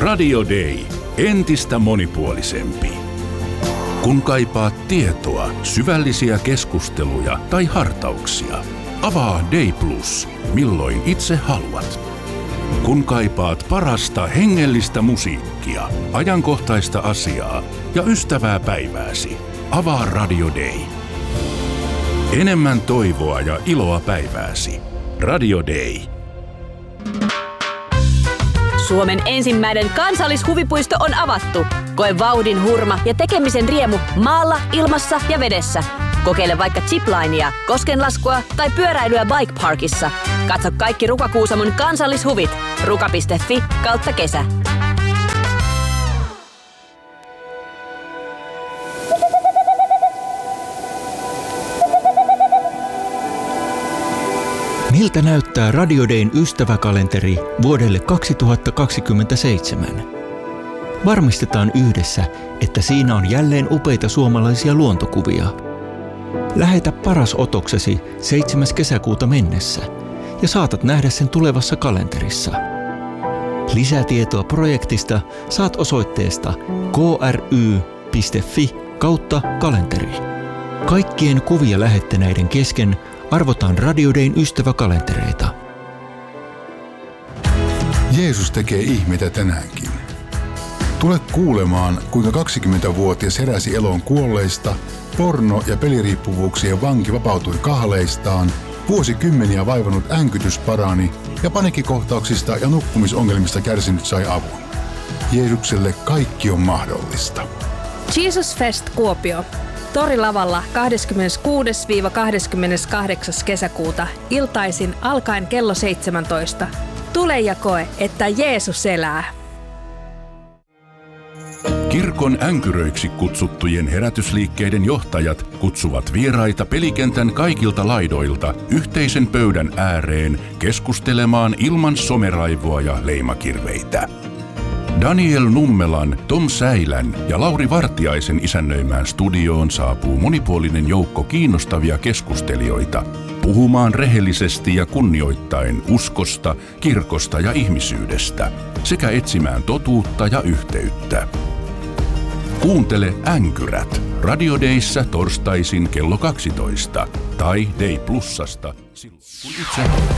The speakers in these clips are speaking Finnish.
Radio Day. Entistä monipuolisempi. Kun kaipaat tietoa, syvällisiä keskusteluja tai hartauksia, avaa Day Plus, milloin itse haluat. Kun kaipaat parasta hengellistä musiikkia, ajankohtaista asiaa ja ystävää päivääsi, avaa Radio Day. Enemmän toivoa ja iloa päivääsi. Radio Day. Suomen ensimmäinen kansallishuvipuisto on avattu. Koe vauhdin hurma ja tekemisen riemu maalla, ilmassa ja vedessä. Kokeile vaikka ziplinea, koskenlaskua tai pyöräilyä Bike Parkissa. Katso kaikki Ruka-Kuusamon kansallishuvit. ruka.fi/kesä. Miltä näyttää Radio Dayn ystäväkalenteri vuodelle 2027? Varmistetaan yhdessä, että siinä on jälleen upeita suomalaisia luontokuvia. Lähetä paras otoksesi 7. kesäkuuta mennessä ja saatat nähdä sen tulevassa kalenterissa. Lisätietoa projektista saat osoitteesta kry.fi/kalenteri. Kaikkien kuvia lähettäneiden kesken arvotaan Radio Dayn ystäväkalentereita. Jeesus tekee ihmeitä tänäänkin. Tule kuulemaan, kuinka 20-vuotias heräsi eloon kuolleista, porno- ja peliriippuvuuksien vanki vapautui kahleistaan, vuosikymmeniä vaivannut änkytys parani ja paniikkikohtauksista ja nukkumisongelmista kärsinyt sai avun. Jeesukselle kaikki on mahdollista. Jesus Fest Kuopio. Torilavalla 26-28. kesäkuuta iltaisin alkaen kello 17. Tule ja koe, että Jeesus elää. Kirkon änkyröiksi kutsuttujen herätysliikkeiden johtajat kutsuvat vieraita pelikentän kaikilta laidoilta yhteisen pöydän ääreen keskustelemaan ilman someraivoa ja leimakirveitä. Daniel Nummelan, Tom Säilän ja Lauri Vartiaisen isännöimään studioon saapuu monipuolinen joukko kiinnostavia keskustelijoita puhumaan rehellisesti ja kunnioittaen uskosta, kirkosta ja ihmisyydestä sekä etsimään totuutta ja yhteyttä. Kuuntele Änkyrät Radio Dayssä torstaisin kello 12 tai Day Plusasta silloin kun itse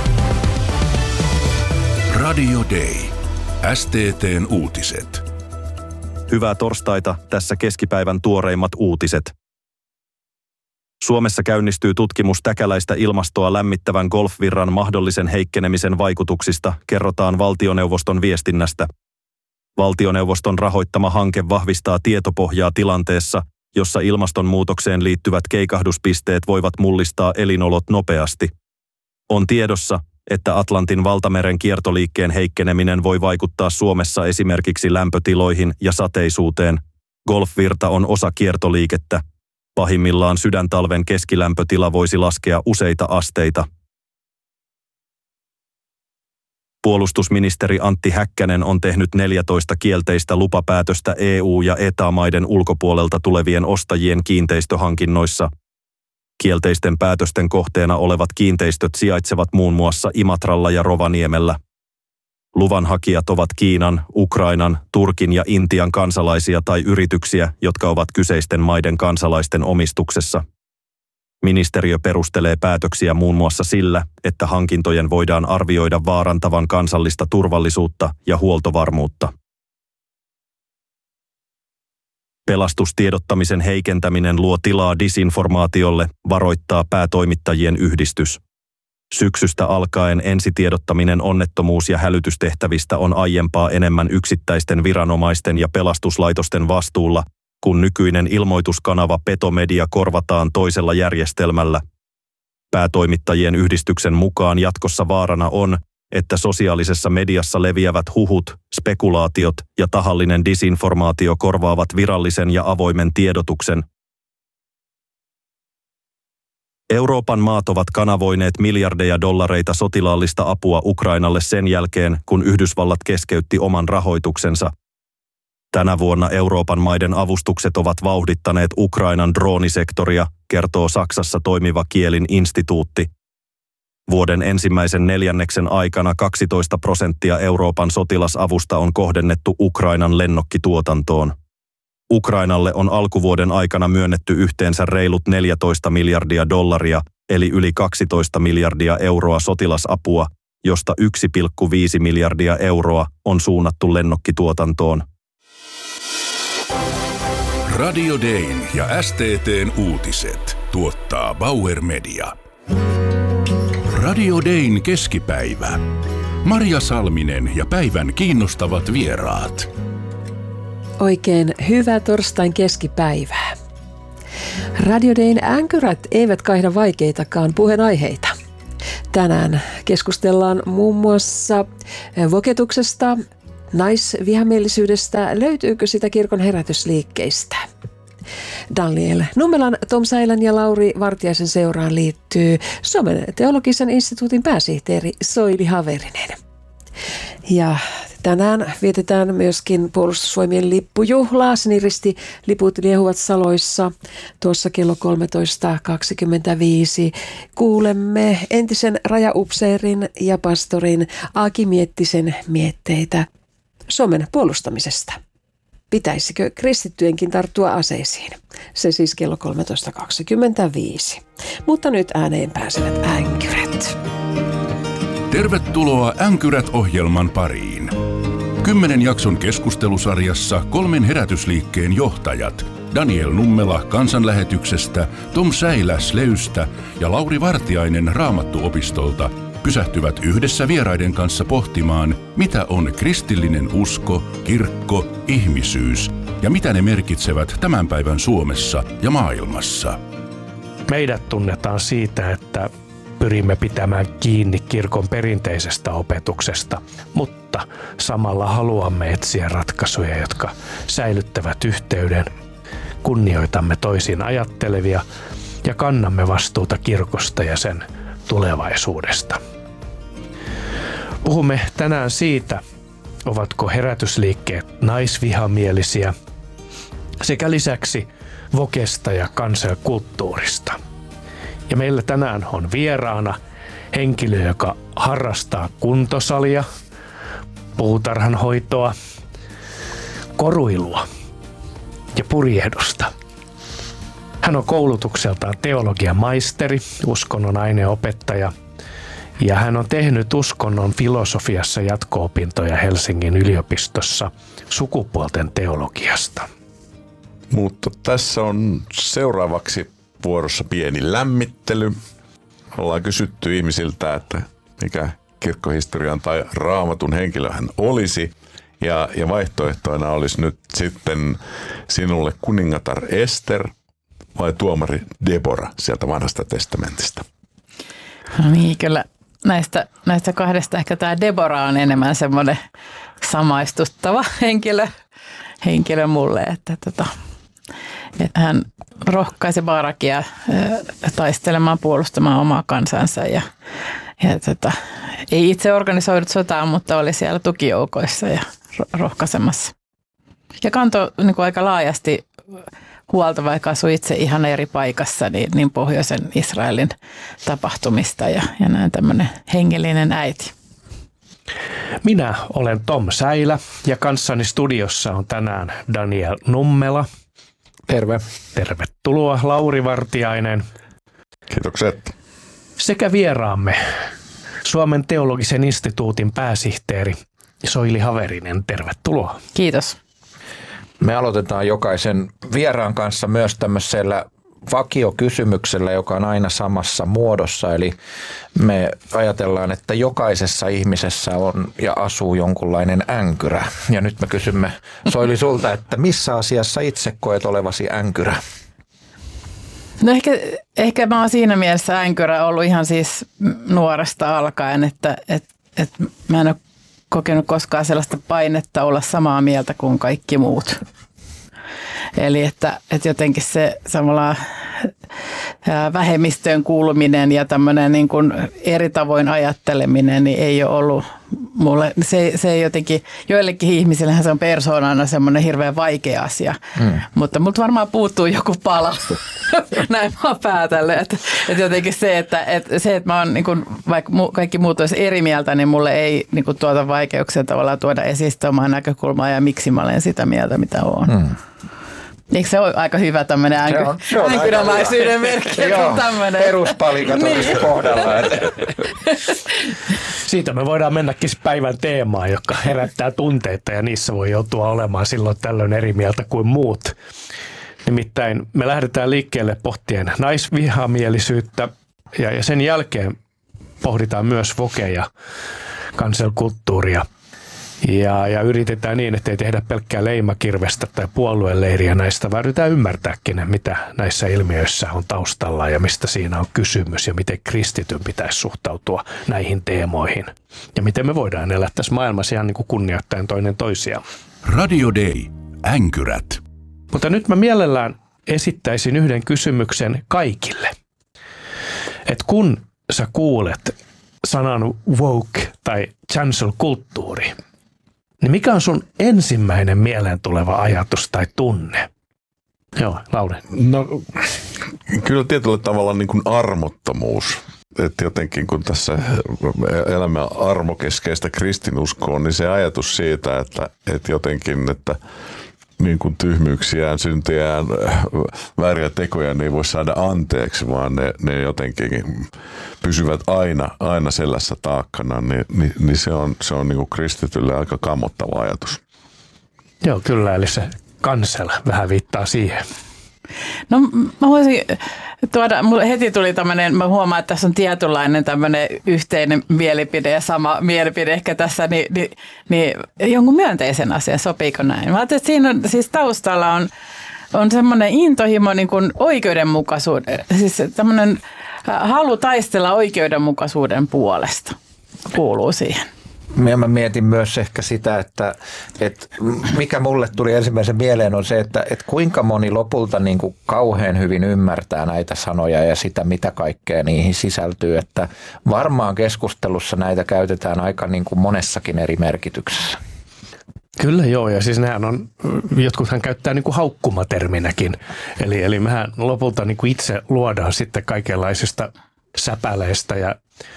Radio Day. STT:n uutiset. Hyvää torstaita, tässä keskipäivän tuoreimmat uutiset. Suomessa käynnistyy tutkimus täkäläistä ilmastoa lämmittävän golfvirran mahdollisen heikkenemisen vaikutuksista, kerrotaan valtioneuvoston viestinnästä. Valtioneuvoston rahoittama hanke vahvistaa tietopohjaa tilanteessa, jossa ilmastonmuutokseen liittyvät keikahduspisteet voivat mullistaa elinolot nopeasti. On tiedossa, että Atlantin valtameren kiertoliikkeen heikkeneminen voi vaikuttaa Suomessa esimerkiksi lämpötiloihin ja sateisuuteen. Golfvirta on osa kiertoliikettä. Pahimmillaan sydäntalven keskilämpötila voisi laskea useita asteita. Puolustusministeri Antti Häkkänen on tehnyt 14 kielteistä lupapäätöstä EU- ja ETA-maiden ulkopuolelta tulevien ostajien kiinteistöhankinnoissa. Kielteisten päätösten kohteena olevat kiinteistöt sijaitsevat muun muassa Imatralla ja Rovaniemellä. Luvanhakijat ovat Kiinan, Ukrainan, Turkin ja Intian kansalaisia tai yrityksiä, jotka ovat kyseisten maiden kansalaisten omistuksessa. Ministeriö perustelee päätöksiä muun muassa sillä, että hankintojen voidaan arvioida vaarantavan kansallista turvallisuutta ja huoltovarmuutta. Pelastustiedottamisen heikentäminen luo tilaa disinformaatiolle, varoittaa päätoimittajien yhdistys. Syksystä alkaen ensitiedottaminen onnettomuus- ja hälytystehtävistä on aiempaa enemmän yksittäisten viranomaisten ja pelastuslaitosten vastuulla, kun nykyinen ilmoituskanava Petomedia korvataan toisella järjestelmällä. Päätoimittajien yhdistyksen mukaan jatkossa vaarana on, että sosiaalisessa mediassa leviävät huhut, spekulaatiot ja tahallinen disinformaatio korvaavat virallisen ja avoimen tiedotuksen. Euroopan maat ovat kanavoineet miljardeja dollareita sotilaallista apua Ukrainalle sen jälkeen, kun Yhdysvallat keskeytti oman rahoituksensa. Tänä vuonna Euroopan maiden avustukset ovat vauhdittaneet Ukrainan droonisektoria, kertoo Saksassa toimiva Kielin instituutti. Vuoden ensimmäisen neljänneksen aikana 12% Euroopan sotilasavusta on kohdennettu Ukrainan lennokkituotantoon. Ukrainalle on alkuvuoden aikana myönnetty yhteensä reilut $14 miljardia, eli yli 12 miljardia euroa sotilasapua, josta 1,5 miljardia euroa on suunnattu lennokkituotantoon. Radio Dayn ja STT:n uutiset tuottaa Bauer Media. Radio Dayn keskipäivä. Marja Salminen ja päivän kiinnostavat vieraat. Oikein hyvää torstain keskipäivää. Radio Dayn änkyrät eivät kaihda vaikeitakaan puheenaiheita. Tänään keskustellaan muun muassa voketuksesta, naisvihamielisyydestä, löytyykö sitä kirkon herätysliikkeistä. Daniel Nummelan, Tom Säilän ja Lauri Vartiaisen seuraan liittyy Suomen teologisen instituutin pääsihteeri Soili Haverinen. Ja tänään vietetään myöskin puolustusvoimien lippujuhlaa. Siniristi liput liehuvat saloissa. Tuossa kello 13.25 kuulemme entisen rajaupseerin ja pastorin Aki Miettisen mietteitä Suomen puolustamisesta. Pitäisikö kristittyjenkin tarttua aseisiin? Se siis kello 13.25. Mutta nyt ääneen pääsevät änkyrät. Tervetuloa Änkyrät-ohjelman pariin. 10 jakson keskustelusarjassa 3 herätysliikkeen johtajat Daniel Nummela Kansanlähetyksestä, Tom Säilä Sleystä ja Lauri Vartiainen Raamattuopistolta pysähtyvät yhdessä vieraiden kanssa pohtimaan, mitä on kristillinen usko, kirkko, ihmisyys ja mitä ne merkitsevät tämän päivän Suomessa ja maailmassa. Meidät tunnetaan siitä, että pyrimme pitämään kiinni kirkon perinteisestä opetuksesta, mutta samalla haluamme etsiä ratkaisuja, jotka säilyttävät yhteyden, kunnioitamme toisin ajattelevia ja kannamme vastuuta kirkosta ja sen tulevaisuudesta. Puhumme tänään siitä, ovatko herätysliikkeet naisvihamielisiä, sekä lisäksi vokesta ja kansa- ja kulttuurista. Ja meillä tänään on vieraana henkilö, joka harrastaa kuntosalia, puutarhanhoitoa, koruilua ja purjehdusta. Hän on koulutukseltaan teologian maisteri, uskonnon aineopettaja ja hän on tehnyt uskonnon filosofiassa jatko-opintoja Helsingin yliopistossa sukupuolten teologiasta. Mutta tässä on seuraavaksi vuorossa pieni lämmittely. Ollaan kysytty ihmisiltä, että mikä kirkkohistorian tai raamatun henkilö hän olisi. Ja vaihtoehtoina olisi nyt sitten sinulle kuningatar Ester vai tuomari Debora sieltä Vanhasta testamentista. No niin, kyllä näistä kahdesta ehkä tämä Debora on enemmän semmoinen samaistuttava henkilö mulle, että hän rohkaisi Barakia taistelemaan, puolustamaan omaa kansansa ja ei itse organisoidut sotaa, mutta oli siellä tukijoukoissa ja rohkaisemassa. Ja kantoi niin kuin aika laajasti huolta, vaikka asui itse ihan eri paikassa, niin pohjoisen Israelin tapahtumista ja näin tämmöinen hengellinen äiti. Minä olen Tom Säilä ja kanssani studiossa on tänään Daniel Nummela. Terve. Tervetuloa Lauri Vartiainen. Kiitokset. Sekä vieraamme Suomen teologisen instituutin pääsihteeri Soili Haverinen. Tervetuloa. Kiitos. Me aloitetaan jokaisen vieraan kanssa myös tämmöisellä vakiokysymyksellä, joka on aina samassa muodossa. Eli me ajatellaan, että jokaisessa ihmisessä on ja asuu jonkunlainen änkyrä. Ja nyt me kysymme Soili sulta, että missä asiassa itse koet olevasi änkyrä? No ehkä mä oon siinä mielessä änkyrä ollut ihan siis nuoresta alkaen, että mä en ole kokenut koskaan sellaista painetta olla samaa mieltä kuin kaikki muut. Eli että jotenkin se samalla vähemmistöön kuuluminen ja tämmöinen niin kuin eri tavoin ajatteleminen niin ei ole ollut mulle, se jotenkin, joillekin ihmisillehän se on persoonana semmoinen hirveän vaikea asia, mutta multa varmaan puuttuu joku pala, näin mä oon päätellen, että jotenkin se, että mä oon niin kuin, vaikka kaikki muut olisi eri mieltä, niin mulle ei niin kuin tuota vaikeuksia tavallaan tuoda esiin omaa näkökulmaa ja miksi mä olen sitä mieltä, mitä oon. Eikö se ole aika hyvä tämmöinen änkynäläisyyden merkki? Joo, peruspalikat olisi kohdalla. Siitä me voidaan mennäkin päivän teemaan, joka herättää tunteita ja niissä voi joutua olemaan silloin tällöin eri mieltä kuin muut. Nimittäin me lähdetään liikkeelle pohtien naisvihamielisyyttä ja sen jälkeen pohditaan myös woke- ja cancel-kulttuuria. Ja yritetään niin, että ei tehdä pelkkää leimakirvestä tai puolueleiriä näistä, vaan yritetään ymmärtääkin, mitä näissä ilmiöissä on taustalla ja mistä siinä on kysymys ja miten kristityn pitäisi suhtautua näihin teemoihin. Ja miten me voidaan elää tässä maailmassa ihan niin kuin kunnioittaen toinen toisiaan. Radio Day. Änkyrät. Mutta nyt mä mielellään esittäisin yhden kysymyksen kaikille. Et kun sä kuulet sanan woke tai cancel-kulttuuri, niin mikä on sun ensimmäinen mieleen tuleva ajatus tai tunne? Joo, Lauri. No kyllä tietyllä tavalla niin kuin armottomuus. Että jotenkin kun tässä elämä armokeskeistä kristinuskoa, niin se ajatus siitä, että jotenkin, että niin kuin tyhmyyksiään, syntejään, vääriä tekoja, niin ei voi saada anteeksi, vaan ne jotenkin pysyvät aina selässä taakkana, niin se on niin kuin kristitylle aika kammottava ajatus. Joo, kyllä, eli se cancel vähän viittaa siihen. No mä voisin tuoda, mulle heti tuli tämmöinen, mä huomaan, että tässä on tietynlainen tämmöinen yhteinen mielipide ja sama mielipide ehkä tässä, niin jonkun myönteisen asian, sopiiko näin? Mä ajattelin, että siinä on, siis taustalla on semmoinen intohimo niin kuin oikeudenmukaisuuden, siis tämmöinen halu taistella oikeudenmukaisuuden puolesta kuuluu siihen. Mä mietin myös ehkä sitä, että mikä mulle tuli ensimmäisen mieleen on se, että kuinka moni lopulta niin kuin kauhean hyvin ymmärtää näitä sanoja ja sitä, mitä kaikkea niihin sisältyy. Että varmaan keskustelussa näitä käytetään aika niin kuin monessakin eri merkityksessä. Kyllä joo, ja siis nehän on, jotkuthan käyttää niin kuin haukkumaterminäkin. Eli mehän lopulta niin kuin itse luodaan sitten kaikenlaisista säpäleistä ja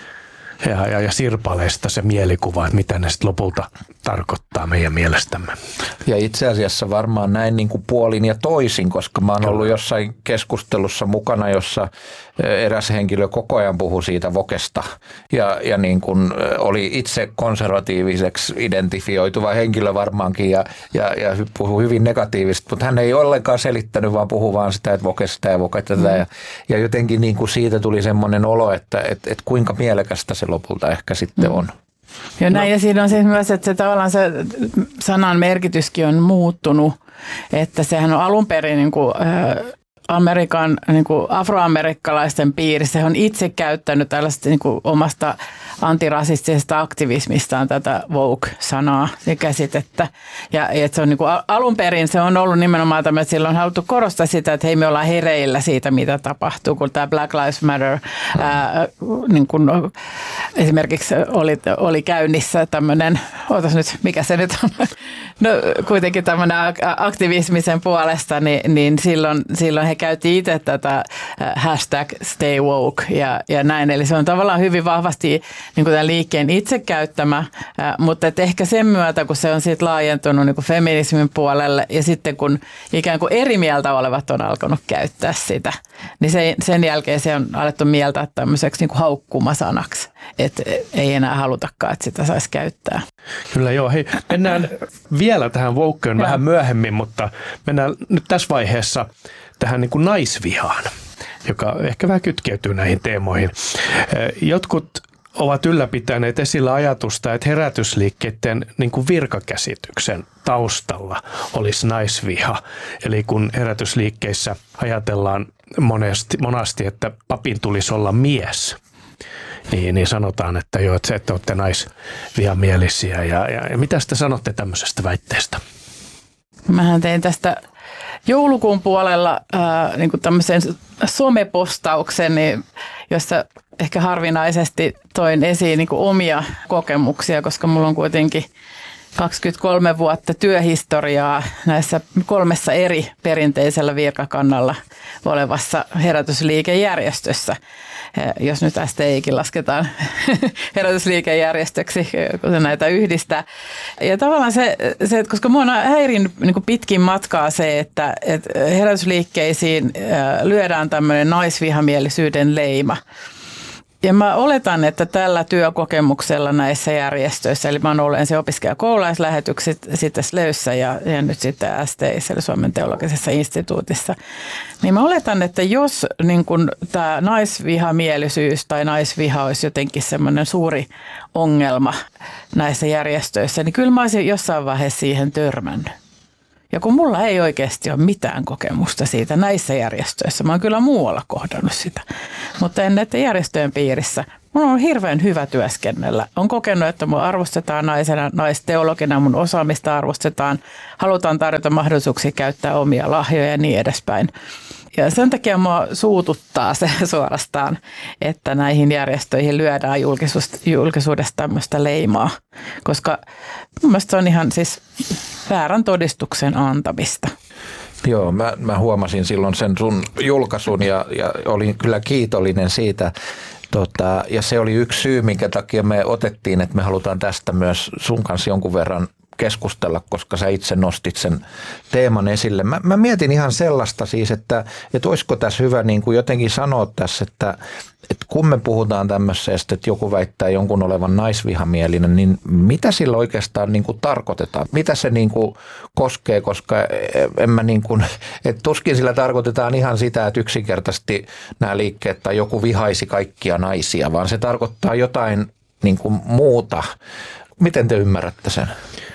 sirpaleista se mielikuva, että mitä ne sitten lopulta tarkoittaa meidän mielestämme. Ja itse asiassa varmaan näin niin kuin puolin ja toisin, koska mä oon ollut jossain keskustelussa mukana, jossa eräs henkilö koko ajan puhui siitä wokesta ja niin kuin oli itse konservatiiviseksi identifioituva henkilö varmaankin ja puhui hyvin negatiivisesti, mutta hän ei ollenkaan selittänyt, vaan puhui vaan sitä, että wokesta ja woketa ja jotenkin niin kuin siitä tuli semmoinen olo, että kuinka mielekästä se lopulta ehkä sitten on. Ja näin, ja siinä on siis myös, että se tavallaan se sanan merkityskin on muuttunut, että sehän on alun perin niin kuin, Amerikan niin kuin afroamerikkalaisten piirissä, he on itse käyttänyt tällaista niin kuin omasta antirasistisesta aktivismistaan tätä woke-sanaa ja käsitettä. Ja että se on niin kuin alun perin se on ollut nimenomaan tämä, että silloin on haluttu korostaa sitä, että hei, me ollaan hereillä siitä, mitä tapahtuu, kun tämä Black Lives Matter niin kuin esimerkiksi oli käynnissä tämmöinen, ootas nyt, mikä se nyt on, no kuitenkin tämmöinen aktivismisen puolesta, niin silloin he käytti itse tätä hashtag stay woke ja näin. Eli se on tavallaan hyvin vahvasti niin kuin tämän liikkeen itse käyttämä, mutta että ehkä sen myötä, kun se on siitä laajentunut niin kuin feminismin puolelle ja sitten kun ikään kuin eri mieltä olevat on alkanut käyttää sitä, niin sen jälkeen se on alettu mieltää tämmöiseksi niin kuin haukkumasanaksi, että ei enää halutakaan, että sitä saisi käyttää. Kyllä joo. Hei, mennään vielä tähän wokeen vähän myöhemmin, mutta mennään nyt tässä vaiheessa tähän niin kuin naisvihaan, joka ehkä vähän kytkeytyy näihin teemoihin. Jotkut ovat ylläpitäneet esillä ajatusta, että herätysliikkeiden niin kuin virkakäsityksen taustalla olisi naisviha. Eli kun herätysliikkeissä ajatellaan monasti, että papin tulisi olla mies, niin sanotaan, että joo, että te olette naisvihamielisiä. Ja mitä te sanotte tämmöisestä väitteestä? Mähän tein tästä joulukuun puolella niin kuin tämmöisen somepostauksen, jossa ehkä harvinaisesti toin esiin niin kuin omia kokemuksia, koska mulla on kuitenkin 23 vuotta työhistoriaa näissä 3 eri perinteisellä virkakannalla olevassa herätysliikejärjestössä. Jos nyt STIkin lasketaan herätysliikejärjestöksi, kun se näitä yhdistää. Ja tavallaan se että koska minua on häirinnyt niin pitkin matkaa se, että herätysliikkeisiin lyödään tämmöinen naisvihamielisyyden leima. Ja mä oletan, että tällä työkokemuksella näissä järjestöissä, eli mä olen ollut ensin opiskelija-koululaislähetykset sitten SLÖYssä ja nyt sitten STI:ssä, eli Suomen teologisessa instituutissa, niin mä oletan, että jos niin kun tämä naisvihamielisyys tai naisviha olisi jotenkin semmoinen suuri ongelma näissä järjestöissä, niin kyllä mä olisin jossain vaiheessa siihen törmännyt. Ja kun mulla ei oikeasti ole mitään kokemusta siitä näissä järjestöissä, mä oon kyllä muualla kohdannut sitä, mutta en näiden järjestöjen piirissä. Mun on hirveän hyvä työskennellä. Olen kokenut, että mun arvostetaan naisena, naisteologina, mun osaamista arvostetaan, halutaan tarjota mahdollisuuksia käyttää omia lahjoja ja niin edespäin. Ja sen takia mua suututtaa se suorastaan, että näihin järjestöihin lyödään julkisuudesta tämmöistä leimaa, koska mun mielestä se on ihan siis väärän todistuksen antamista. Joo, mä huomasin silloin sen sun julkaisun ja olin kyllä kiitollinen siitä. Ja se oli yksi syy, minkä takia me otettiin, että me halutaan tästä myös sun kanssa jonkun verran keskustella, koska sä itse nostit sen teeman esille. Mä mietin ihan sellaista siis, että olisiko tässä hyvä niin kuin jotenkin sanoa tässä, että kun me puhutaan tämmöisestä, että joku väittää jonkun olevan naisvihamielinen, niin mitä sillä oikeastaan niin kuin tarkoitetaan? Mitä se niin kuin koskee, koska en mä niin kuin, että tuskin sillä tarkoitetaan ihan sitä, että yksinkertaisesti nämä liikkeet tai joku vihaisi kaikkia naisia, vaan se tarkoittaa jotain niin kuin muuta. Miten te ymmärrätte sen?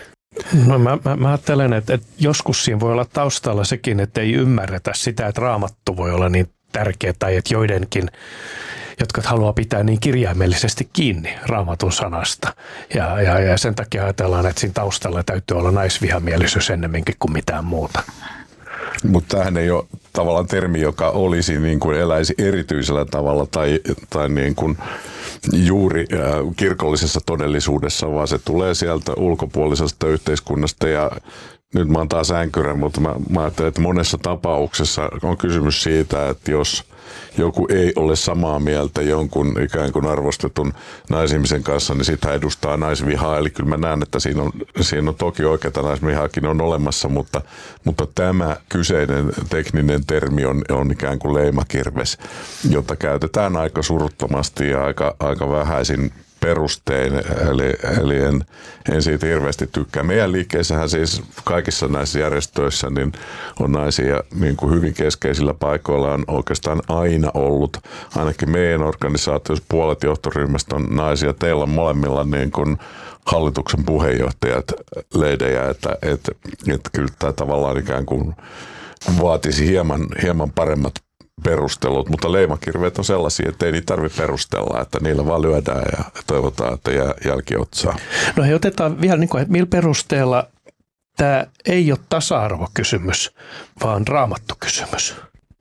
No mä ajattelen, että joskus siinä voi olla taustalla sekin, että ei ymmärretä sitä, että Raamattu voi olla niin tärkeä tai että joidenkin, jotka haluaa pitää niin kirjaimellisesti kiinni Raamatun sanasta. Ja sen takia ajatellaan, että siinä taustalla täytyy olla naisvihamielisyys ennemminkin kuin mitään muuta. Mutta tämähän ei ole tavallaan termi, joka olisi niin kuin eläisi erityisellä tavalla tai niin kuin juuri kirkollisessa todellisuudessa, vaan se tulee sieltä ulkopuolisesta yhteiskunnasta ja nyt mä oon taas änkyrä, mutta mä ajattelen, että monessa tapauksessa on kysymys siitä, että jos joku ei ole samaa mieltä jonkun ikään kuin arvostetun naisimisen kanssa, niin sitä edustaa naisvihaa. Eli kyllä mä näen, että siinä on toki oikeata naisvihaakin on olemassa, mutta tämä kyseinen tekninen termi on ikään kuin leimakirves, jota käytetään aika suruttomasti ja aika vähäisin perustein, eli en siitä hirveästi tykkää. Meidän liikkeessähän siis kaikissa näissä järjestöissä niin on naisia niin kuin hyvin keskeisillä paikoilla on oikeastaan aina ollut. Ainakin meidän organisaatiossa puolet johtoryhmästä on naisia. Teillä on molemmilla niin kuin hallituksen puheenjohtajat leidejä, että kyllä tämä tavallaan ikään kuin vaatisi hieman paremmat perustelut, mutta leimakirveet on sellaisia, että ei niitä tarvitse perustella, että niillä vaan lyödään ja toivotaan, että jää jälkiotsaa. No he otetaan vielä, niin kuin, että millä perusteella tämä ei ole tasa-arvokysymys, vaan raamattukysymys.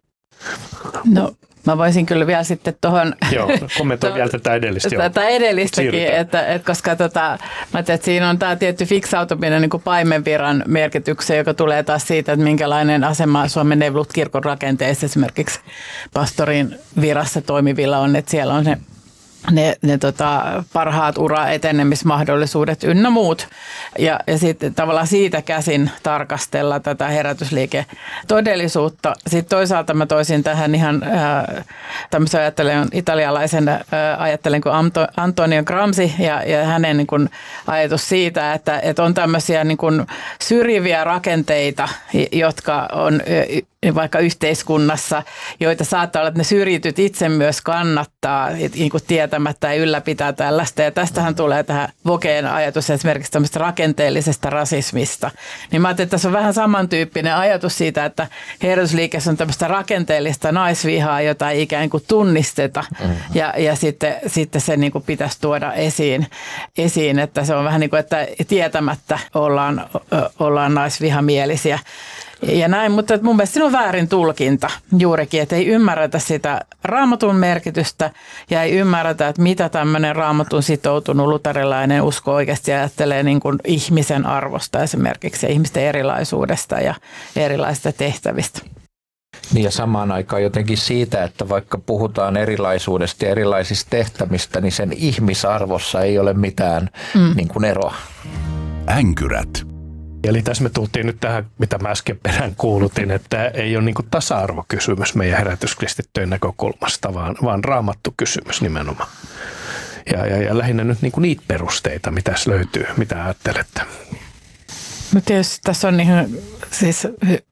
No mä voisin kyllä vielä sitten tuohon... Joo, kommentoin vielä tätä edellistä. Tätä edellistäkin, että koska mä ajattelin, että siinä on tämä tietty fiksautuminen niin kuin paimenviran merkitykseen, joka tulee taas siitä, että minkälainen asema Suomen Neuvlut-kirkon rakenteessa esimerkiksi pastorin virassa toimivilla on, että siellä on ne parhaat ura-etenemismahdollisuudet ynnä muut. Ja sitten tavallaan siitä käsin tarkastella tätä herätysliike-todellisuutta. Sitten toisaalta mä toisin tähän ihan tämmöisen italialaisen ajattelen kuin Antonio Gramsci ja hänen niin kuin ajatus siitä, että on tämmöisiä niin kuin syrjiviä rakenteita, jotka on vaikka yhteiskunnassa, joita saattaa olla, että ne syrjityt itse myös kannattaa niin kuin tietämättä ja ylläpitää tällaista. Ja tästähän tulee tähän Vokeen ajatus esimerkiksi tämmöistä rakenteellisesta rasismista. Niin mä ajattelin, että tässä on vähän samantyyppinen ajatus siitä, että herätysliikkeessä on tämmöistä rakenteellista naisvihaa, jota ei ikään kuin tunnisteta. Ja sitten se niin kuin pitäisi tuoda esiin, että se on vähän niin kuin, että tietämättä ollaan naisvihamielisiä. Ja näin, mutta mun mielestä siinä on väärin tulkinta juurikin, että ei ymmärretä sitä Raamatun merkitystä ja ei ymmärretä, että mitä tämmöinen Raamatun sitoutunut luterilainen usko oikeasti ajattelee niin kuin ihmisen arvosta esimerkiksi ja ihmisten erilaisuudesta ja erilaisista tehtävistä. Niin ja samaan aikaan jotenkin siitä, että vaikka puhutaan erilaisuudesta ja erilaisista tehtävistä, niin sen ihmisarvossa ei ole mitään niin kuin eroa. Änkyrät. Eli tässä me tultiin nyt tähän, mitä mä äsken perään kuulutin, että ei ole niin kuin tasa-arvokysymys meidän herätyskristittyjen näkökulmasta, vaan raamattu kysymys nimenomaan. Ja lähinnä nyt niin kuin niitä perusteita, mitä tässä löytyy, mitä ajattelette. No tietysti tässä on siis,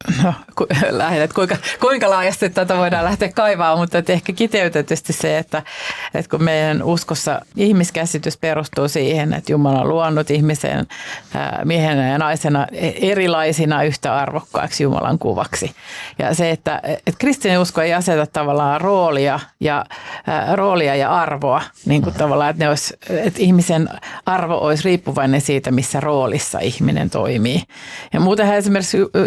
kuinka laajasti tätä voidaan lähteä kaivaa, mutta ehkä kiteytetysti se, että kun meidän uskossa ihmiskäsitys perustuu siihen, että Jumala on luonut ihmisen miehenä ja naisena erilaisina yhtä arvokkaaksi Jumalan kuvaksi. Ja se, että kristillinen usko ei aseta tavallaan roolia ja arvoa, niin kuin tavallaan, että ihmisen arvo olisi riippuvainen siitä, missä roolissa ihminen toimii. Ja muutenhan esimerkiksi